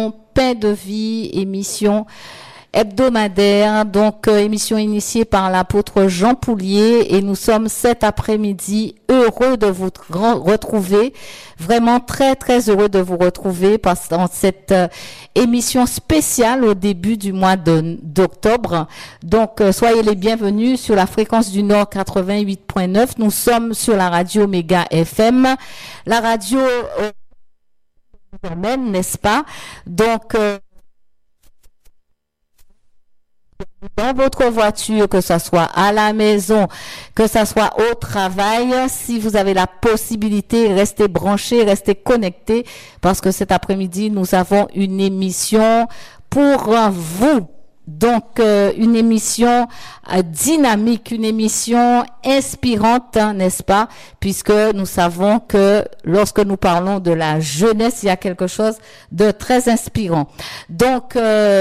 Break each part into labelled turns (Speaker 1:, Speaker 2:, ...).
Speaker 1: Pain de vie, émission hebdomadaire, donc émission initiée par l'apôtre Jean Poulier, et nous sommes cet après-midi heureux de vous retrouver, vraiment très très heureux de vous retrouver dans cette émission spéciale au début du mois d'octobre. Donc soyez les bienvenus sur la fréquence du Nord 88.9. Nous sommes sur la radio Méga FM, la radio n'est-ce pas? Donc dans votre voiture, que ce soit à la maison, que ce soit au travail, si vous avez la possibilité, restez branchés, restez connectés, parce que cet après-midi, nous avons une émission pour vous. Donc, une émission dynamique, une émission inspirante, hein, n'est-ce pas? Puisque nous savons que lorsque nous parlons de la jeunesse, il y a quelque chose de très inspirant. Donc,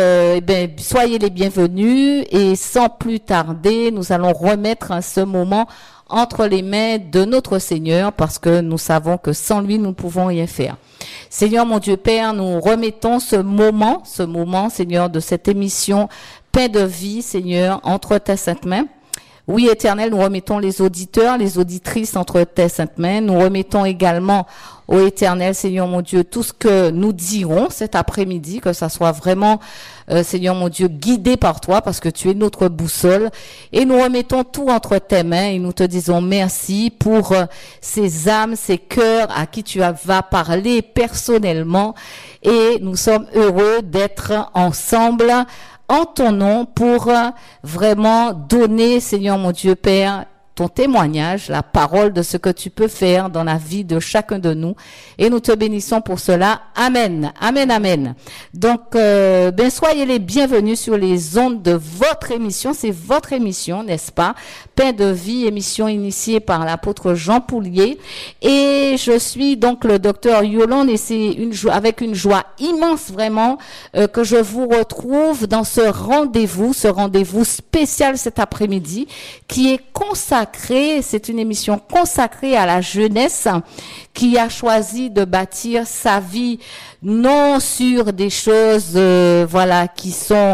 Speaker 1: soyez les bienvenus, et sans plus tarder, nous allons remettre ce moment entre les mains de notre Seigneur, parce que nous savons que sans lui, nous ne pouvons rien faire. Seigneur, mon Dieu Père, nous remettons ce moment, Seigneur, de cette émission Pain de vie, Seigneur, entre tes saintes mains. Oui, Éternel, nous remettons les auditeurs, les auditrices entre tes saintes mains. Nous remettons également au Éternel, Seigneur mon Dieu, tout ce que nous dirons cet après-midi, que ça soit vraiment, Seigneur mon Dieu, guidé par toi, parce que tu es notre boussole. Et nous remettons tout entre tes mains, et nous te disons merci pour ces âmes, ces cœurs à qui tu vas parler personnellement. Et nous sommes heureux d'être ensemble en ton nom pour vraiment donner, Seigneur mon Dieu Père, ton témoignage, la parole de ce que tu peux faire dans la vie de chacun de nous. Et nous te bénissons pour cela. Amen. Amen, amen. Donc, soyez les bienvenus sur les ondes de votre émission. C'est votre émission, n'est-ce pas? Pain de vie, émission initiée par l'apôtre Jean Poulier. Et je suis donc le docteur Yolande, et c'est avec une joie immense vraiment que je vous retrouve dans ce rendez-vous spécial cet après-midi qui est consacré. C'est une émission consacrée à la jeunesse qui a choisi de bâtir sa vie non sur des choses qui sont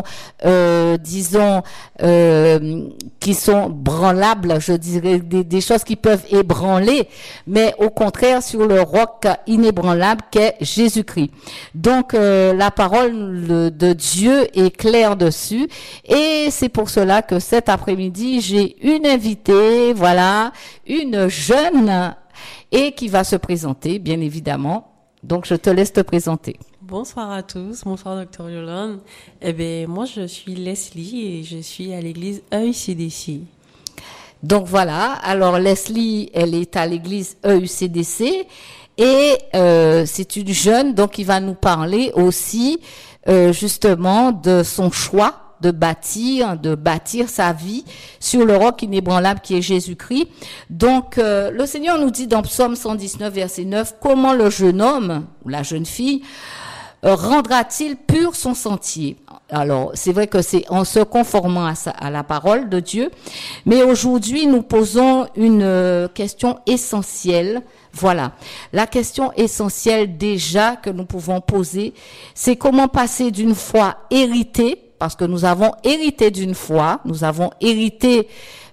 Speaker 1: qui sont branlables, je dirais des choses qui peuvent ébranler, mais au contraire sur le roc inébranlable qu'est Jésus-Christ. Donc la parole de Dieu est claire dessus, et c'est pour cela que cet après-midi j'ai une invitée, une jeune, et qui va se présenter, bien évidemment. Donc, je te laisse te présenter.
Speaker 2: Bonsoir à tous. Bonsoir, Dr. Yolande. Moi, je suis Leslie et je suis à l'église EUCDC.
Speaker 1: Donc, voilà. Alors, Leslie, elle est à l'église EUCDC et c'est une jeune, donc, qui va nous parler aussi, justement, de son choix de bâtir sa vie sur le roc inébranlable qui est Jésus-Christ. Donc, le Seigneur nous dit dans Psaume 119, verset 9, comment le jeune homme ou la jeune fille rendra-t-il pur son sentier? Alors, c'est vrai que c'est en se conformant à la parole de Dieu, mais aujourd'hui, nous posons une question essentielle. Voilà. La question essentielle déjà que nous pouvons poser, c'est comment passer d'une foi héritée, parce que nous avons hérité d'une foi, nous avons hérité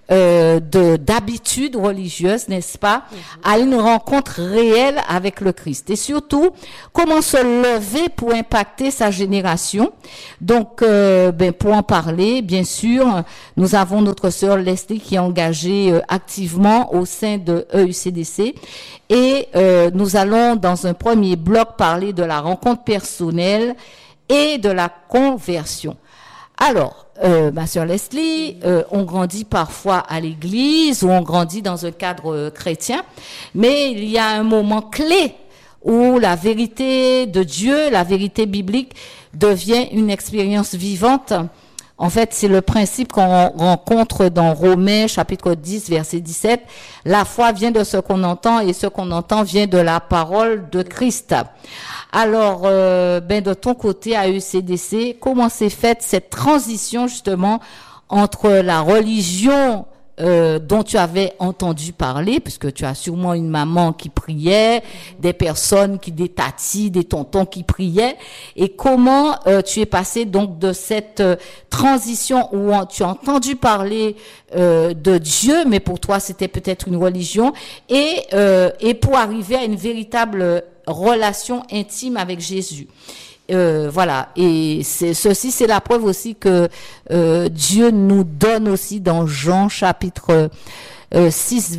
Speaker 1: d'habitudes religieuses, n'est-ce pas, à une rencontre réelle avec le Christ. Et surtout, comment se lever pour impacter sa génération. Donc, pour en parler, bien sûr, nous avons notre sœur Leslie qui est engagée activement au sein de EUCDC. Et nous allons, dans un premier bloc, parler de la rencontre personnelle et de la conversion. Alors, ma sœur Leslie, on grandit parfois à l'église ou on grandit dans un cadre chrétien, mais il y a un moment clé où la vérité de Dieu, la vérité biblique devient une expérience vivante. En fait, c'est le principe qu'on rencontre dans Romains chapitre 10 verset 17. La foi vient de ce qu'on entend et ce qu'on entend vient de la parole de Christ. Alors, de ton côté à EUCDC, comment s'est faite cette transition justement entre la religion dont tu avais entendu parler, puisque tu as sûrement une maman qui priait, des personnes des tatis, des tontons qui priaient, et comment tu es passé donc de cette transition où tu as entendu parler de Dieu, mais pour toi c'était peut-être une religion, et pour arriver à une véritable relation intime avec Jésus. Voilà, et ceci c'est la preuve aussi que Dieu nous donne aussi dans Jean chapitre 12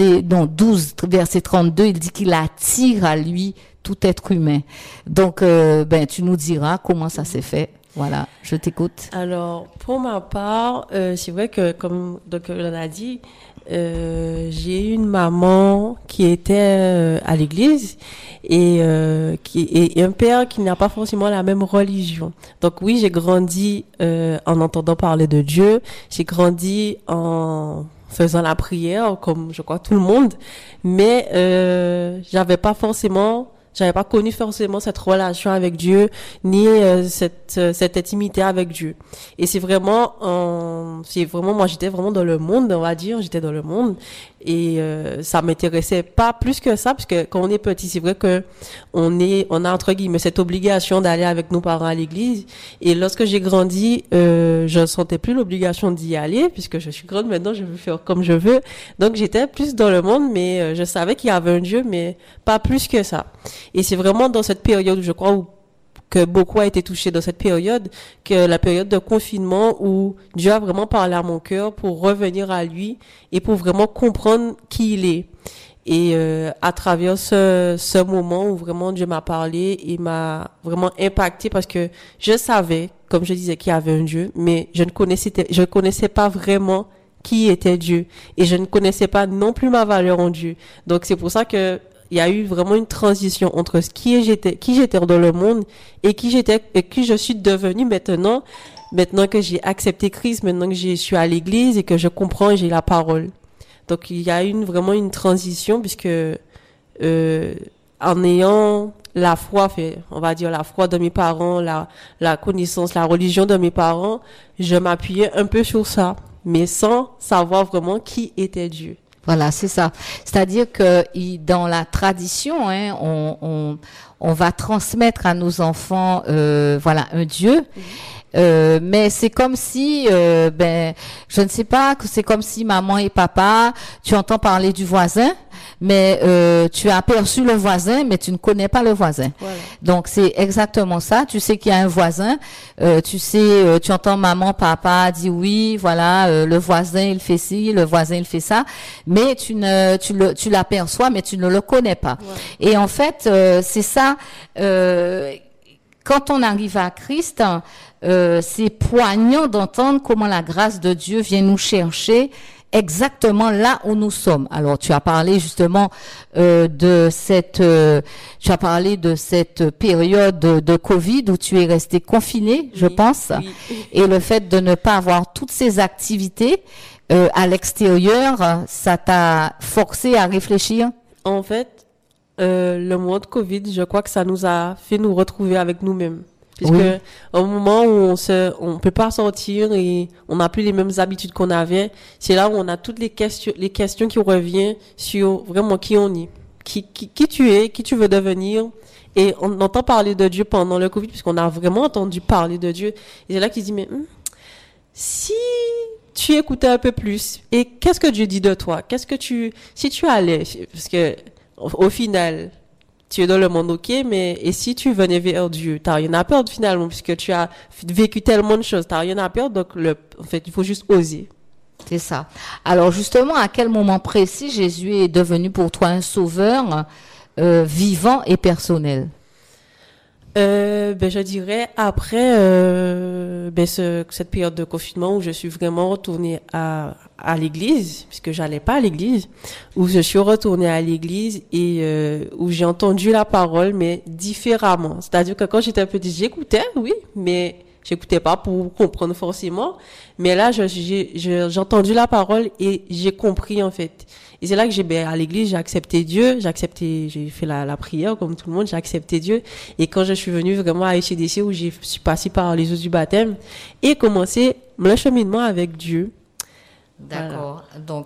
Speaker 1: verset 32, il dit qu'il attire à lui tout être humain. Donc tu nous diras comment ça s'est fait. Voilà, je t'écoute.
Speaker 2: Alors, pour ma part, c'est vrai que, comme Dr. Yolande a dit, j'ai eu une maman qui était à l'église et un père qui n'a pas forcément la même religion. Donc oui, j'ai grandi en entendant parler de Dieu, j'ai grandi en faisant la prière, comme je crois tout le monde, mais j'avais pas connu forcément cette relation avec Dieu, ni cette intimité avec Dieu. Et c'est vraiment, moi j'étais vraiment dans le monde, on va dire, j'étais dans le monde, et ça m'intéressait pas plus que ça, parce que quand on est petit, c'est vrai que on a entre guillemets cette obligation d'aller avec nos parents à l'église. Et lorsque j'ai grandi, je ne sentais plus l'obligation d'y aller, puisque je suis grande maintenant, je veux faire comme je veux. Donc j'étais plus dans le monde, mais je savais qu'il y avait un Dieu, mais pas plus que ça. Et c'est vraiment dans cette période, je crois, que beaucoup a été touché dans cette période, que la période de confinement où Dieu a vraiment parlé à mon cœur pour revenir à lui et pour vraiment comprendre qui il est. Et à travers ce moment où vraiment Dieu m'a parlé et m'a vraiment impacté, parce que je savais, comme je disais, qu'il y avait un Dieu, mais je connaissais pas vraiment qui était Dieu, et je ne connaissais pas non plus ma valeur en Dieu. Donc c'est pour ça que il y a eu vraiment une transition entre qui j'étais dans le monde et qui je suis devenue maintenant que j'ai accepté Christ, maintenant que je suis à l'église et que je comprends et j'ai la parole. Donc il y a eu vraiment une transition, puisque en ayant la foi, on va dire la foi de mes parents, la connaissance, la religion de mes parents, je m'appuyais un peu sur ça, mais sans savoir vraiment qui était Dieu.
Speaker 1: Voilà, c'est ça. C'est-à-dire que dans la tradition, on va transmettre à nos enfants, un Dieu. Mais c'est comme si, je ne sais pas, que c'est comme si maman et papa, tu entends parler du voisin, mais tu as aperçu le voisin, mais tu ne connais pas le voisin. Voilà. Donc c'est exactement ça. Tu sais qu'il y a un voisin, tu entends maman, papa dire oui, voilà, le voisin il fait ci, le voisin il fait ça, mais tu l'aperçois, mais tu ne le connais pas. Voilà. Et en fait, c'est ça. Quand on arrive à Christ, c'est poignant d'entendre comment la grâce de Dieu vient nous chercher exactement là où nous sommes. Alors, tu as parlé justement de cette période de Covid où tu es resté confiné, je pense, oui. Et le fait de ne pas avoir toutes ces activités à l'extérieur, ça t'a forcé à réfléchir?
Speaker 2: En fait, le mois de Covid, je crois que ça nous a fait nous retrouver avec nous-mêmes. Puisque oui. Au moment où on peut pas sortir et on n'a plus les mêmes habitudes qu'on avait, c'est là où on a toutes les questions qui reviennent sur vraiment qui on est, qui tu es, qui tu veux devenir. Et on entend parler de Dieu pendant le Covid, puisqu'on a vraiment entendu parler de Dieu. Et c'est là qu'il dit, mais si tu écoutais un peu plus, et qu'est-ce que Dieu dit de toi? Si tu allais, parce que au final, tu es dans le monde, ok, mais et si tu venais vers Dieu, t'as rien à perdre finalement, puisque tu as vécu tellement de choses, t'as rien à perdre, donc en fait, il faut juste oser.
Speaker 1: C'est ça. Alors justement, à quel moment précis Jésus est devenu pour toi un sauveur vivant et personnel?
Speaker 2: Je dirais après cette période de confinement où je suis vraiment retournée à l'église, puisque j'allais pas à l'église, où je suis retournée à l'église et où j'ai entendu la parole, mais différemment. C'est-à-dire que quand j'étais petite, j'écoutais, oui, mais j'écoutais pas pour comprendre forcément. Mais là, j'ai entendu la parole et j'ai compris en fait. Et c'est là que à l'église, j'ai accepté Dieu, j'ai fait la prière comme tout le monde, j'ai accepté Dieu. Et quand je suis venue vraiment à HCDC, où je suis passée par les eaux du baptême et commencé le cheminement avec Dieu,
Speaker 1: D'accord.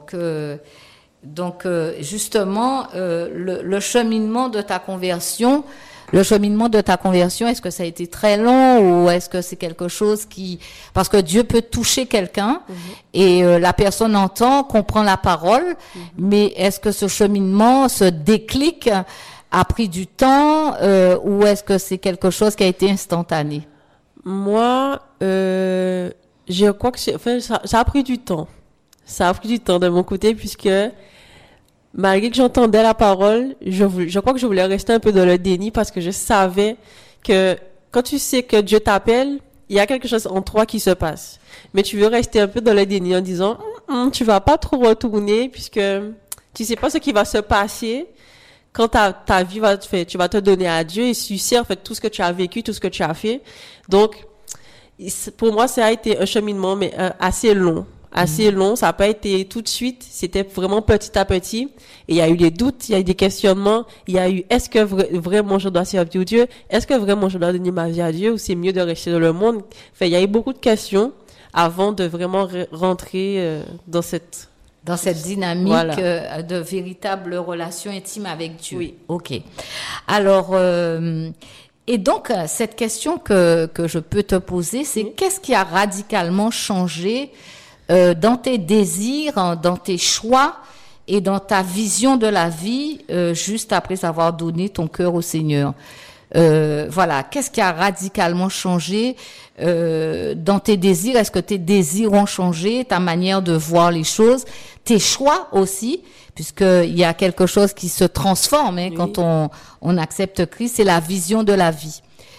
Speaker 1: Donc, justement, le cheminement de ta conversion, est-ce que ça a été très long ou est-ce que c'est quelque chose parce que Dieu peut toucher quelqu'un et la personne entend, comprend la parole, mais est-ce que ce cheminement, ce déclic a pris du temps ou est-ce que c'est quelque chose qui a été instantané?
Speaker 2: Moi, je crois que ça a pris du temps. Ça a pris du temps de mon côté puisque malgré que j'entendais la parole, je crois que je voulais rester un peu dans le déni parce que je savais que quand tu sais que Dieu t'appelle, il y a quelque chose en toi qui se passe. Mais tu veux rester un peu dans le déni en disant, tu vas pas trop retourner puisque tu sais pas ce qui va se passer quand ta vie tu vas te donner à Dieu et tu sais en fait tout ce que tu as vécu, tout ce que tu as fait. Donc, pour moi, ça a été un cheminement, mais assez long. Ça n'a pas été tout de suite, c'était vraiment petit à petit. Et il y a eu des doutes, il y a eu des questionnements, il y a eu est-ce que vraiment je dois servir Dieu? Est-ce que vraiment je dois donner ma vie à Dieu ou c'est mieux de rester dans le monde? Enfin, il y a eu beaucoup de questions avant de vraiment rentrer dans cette
Speaker 1: dynamique de véritable relation intime avec Dieu. Oui. OK. Alors, et donc, cette question que je peux te poser, c'est qu'est-ce qui a radicalement changé dans tes désirs, dans tes choix et dans ta vision de la vie juste après avoir donné ton cœur au Seigneur? Qu'est-ce qui a radicalement changé dans tes désirs? Est-ce que tes désirs ont changé, ta manière de voir les choses, tes choix aussi, puisqu'il y a quelque chose qui se transforme quand on accepte Christ, c'est la vision de la vie.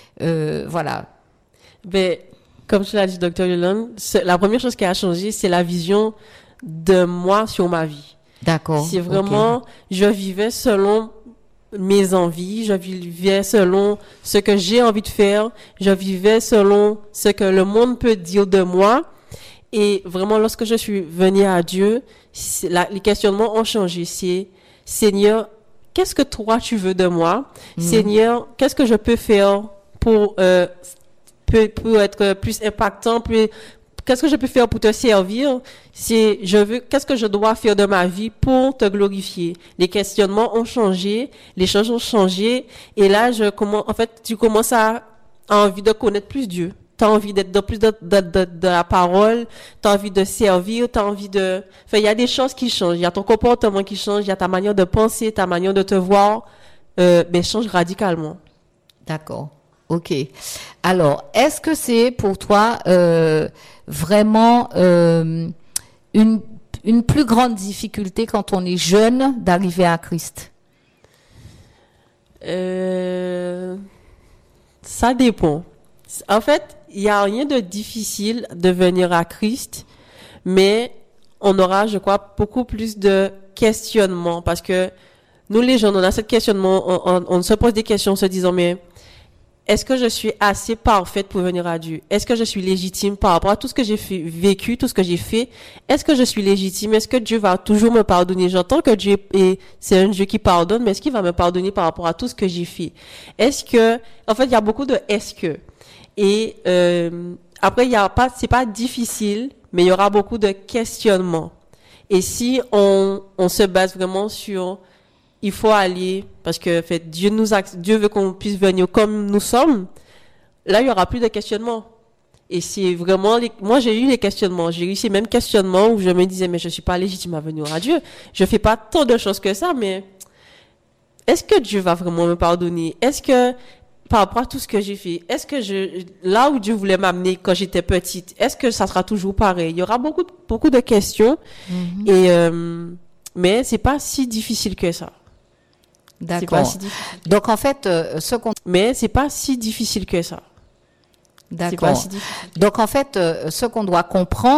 Speaker 2: Ben, comme tu l'as dit, Dr. Yolande, la première chose qui a changé, c'est la vision de moi sur ma vie.
Speaker 1: D'accord.
Speaker 2: C'est vraiment, je vivais selon mes envies, je vivais selon ce que j'ai envie de faire, je vivais selon ce que le monde peut dire de moi. Et vraiment, lorsque je suis venue à Dieu, les questionnements ont changé. C'est, Seigneur, qu'est-ce que toi tu veux de moi? Seigneur, qu'est-ce que je peux faire pour être plus impactant, qu'est-ce que je peux faire pour te servir? Qu'est-ce que je dois faire de ma vie pour te glorifier? Les questionnements ont changé, les choses ont changé, et là, tu commences à envie de connaître plus Dieu. T'as envie d'être plus de la parole, t'as envie de servir, il y a des choses qui changent, il y a ton comportement qui change, il y a ta manière de penser, ta manière de te voir, change radicalement.
Speaker 1: D'accord. OK. Alors, est-ce que c'est pour toi vraiment une plus grande difficulté quand on est jeune d'arriver à Christ?
Speaker 2: Ça dépend. En fait, il n'y a rien de difficile de venir à Christ, mais on aura, je crois, beaucoup plus de questionnements parce que nous, les jeunes, on a ce questionnement, on se pose des questions en se disant, mais est-ce que je suis assez parfaite pour venir à Dieu? Est-ce que je suis légitime par rapport à tout ce que j'ai vécu, tout ce que j'ai fait? Est-ce que je suis légitime? Est-ce que Dieu va toujours me pardonner? J'entends que Dieu c'est un Dieu qui pardonne, mais est-ce qu'il va me pardonner par rapport à tout ce que j'ai fait? En fait, il y a beaucoup de est-ce que. Et, après, c'est pas difficile, mais il y aura beaucoup de questionnements. Et si on se base vraiment sur, il faut aller, parce que, en fait, Dieu veut qu'on puisse venir comme nous sommes, là, il y aura plus de questionnements. Et c'est vraiment moi, j'ai eu les questionnements. J'ai eu ces mêmes questionnements où je me disais, mais je suis pas légitime à venir à Dieu. Je fais pas tant de choses que ça, mais est-ce que Dieu va vraiment me pardonner? Est-ce que, par rapport à tout ce que j'ai fait, est-ce que là où Dieu voulait m'amener quand j'étais petite, est-ce que ça sera toujours pareil? Il y aura beaucoup de questions. Mais c'est pas si difficile que ça.
Speaker 1: D'accord. Donc, en fait,
Speaker 2: mais c'est pas si difficile que ça.
Speaker 1: D'accord. Donc, en fait, ce qu'on doit comprendre,